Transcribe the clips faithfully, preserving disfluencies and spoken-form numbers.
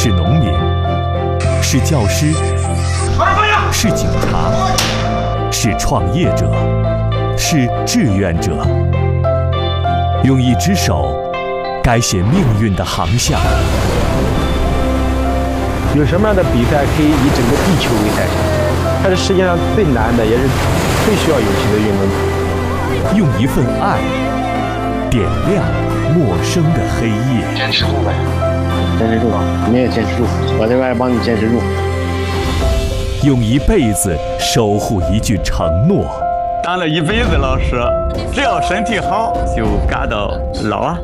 是农民，是教师，是警察，是创业者，是志愿者。用一只手改写命运的航向。 有什么样的比赛可以以整个地球为代表？它是世界上最难的，也是最需要勇气的运动。 用一份爱点亮陌生的黑夜。 坚持住呗，坚持住啊！你也坚持住，我这边帮你坚持住。 用一辈子守护一句承诺。 当了一辈子老师，只要身体好，就干到老啊。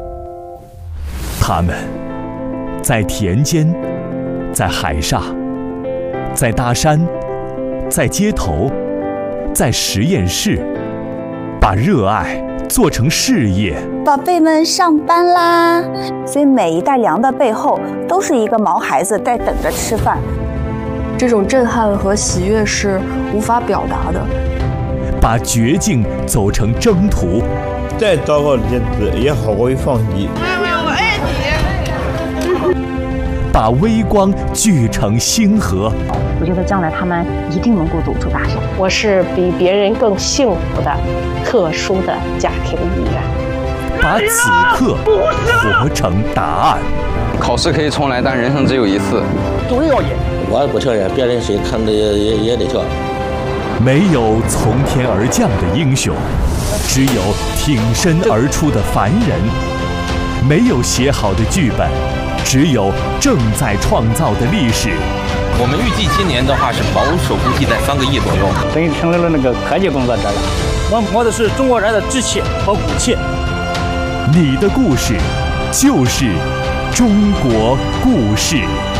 他们在田间，在海上，在大山，在街头，在实验室，把热爱做成事业。 宝贝们上班啦！所以每一袋粮的背后，都是一个毛孩子在等着吃饭。 这种震撼和喜悦是无法表达的。 把绝境走成征途， 再糟糕的日子也好过于放弃。 妈妈，我爱你。 把微光聚成星河。 我觉得将来他们一定能够走出大山。 我是比别人更幸福的特殊的家庭一员。 把此刻活成答案。 考试可以重来，但人生只有一次。 总要赢。我也不承认，别人谁看的也也也得跳。 没有从天而降的英雄，只有挺身而出的凡人；没有写好的剧本，只有正在创造的历史。 我们预计今年的话是保守估计在三个亿左右， 等于成为了那个科技工作者了。 我们摸的是中国人的志气和骨气。 你的故事就是中国故事。